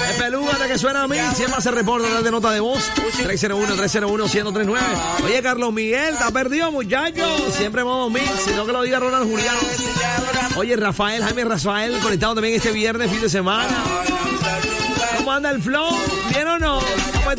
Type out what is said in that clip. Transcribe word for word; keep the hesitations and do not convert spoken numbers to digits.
Es pelúgate que suena a mí. Siempre se reporta de nota de voz. tres cero uno, tres cero uno, uno cero tres nueve. Oye, Carlos Miguel, está perdido, muchacho. Siempre modo mix, sino que lo diga Ronald Julián. Oye, Rafael, Jaime Rafael, conectado también este viernes, fin de semana. ¿Cómo anda el flow? ¿Bien o no?